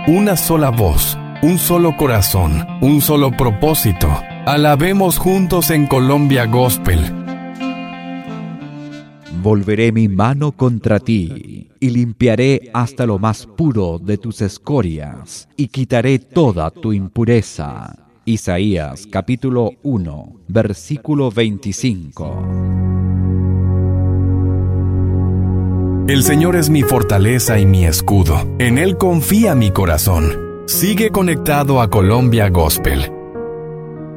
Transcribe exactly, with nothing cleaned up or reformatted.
una sola voz, un solo corazón, un solo propósito. Alabemos juntos en Colombia Gospel. Volveré mi mano contra ti, y limpiaré hasta lo más puro de tus escorias, y quitaré toda tu impureza. Isaías capítulo uno, versículo veinticinco. El Señor es mi fortaleza y mi escudo. En Él confía mi corazón. Sigue conectado a Colombia Gospel.